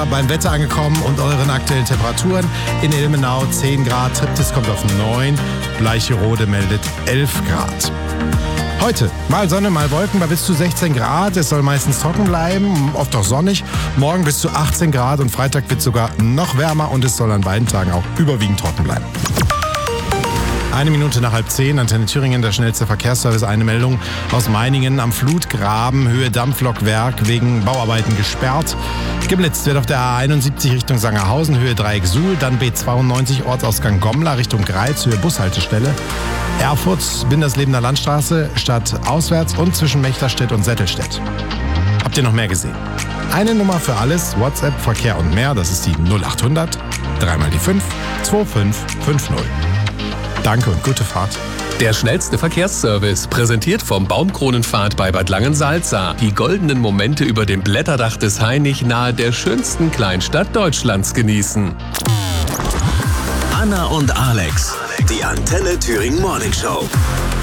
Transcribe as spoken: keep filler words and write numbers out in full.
wir beim Wetter angekommen und euren aktuellen Temperaturen. In Ilmenau zehn Grad, Triptis kommt auf neun, Bleicherode meldet elf Grad. Heute mal Sonne, mal Wolken bei bis zu sechzehn Grad. Es soll meistens trocken bleiben, oft auch sonnig. Morgen bis zu achtzehn Grad und Freitag wird sogar noch wärmer und es soll an beiden Tagen auch überwiegend trocken bleiben. Eine Minute nach halb zehn, Antenne Thüringen, der schnellste Verkehrsservice. Eine Meldung aus Meiningen am Flutgraben, Höhe Dampflokwerk, wegen Bauarbeiten gesperrt. Geblitzt wird auf der A einundsiebzig Richtung Sangerhausen, Höhe Dreieck Suhl, dann B zweiundneunzig Ortsausgang Gommler Richtung Greiz, Höhe Bushaltestelle. Erfurt, Binderslebener Landstraße, Stadt auswärts und zwischen Mechterstedt und Sättelstedt. Habt ihr noch mehr gesehen? Eine Nummer für alles, WhatsApp, Verkehr und mehr, das ist die null achthundert, dreimal die fünf, zwei fünf fünf null. Danke und gute Fahrt. Der schnellste Verkehrsservice, präsentiert vom Baumkronenpfad bei Bad Langensalza. Die goldenen Momente über dem Blätterdach des Hainich nahe der schönsten Kleinstadt Deutschlands genießen. Anna und Alex, die Antenne Thüringen Morning Show.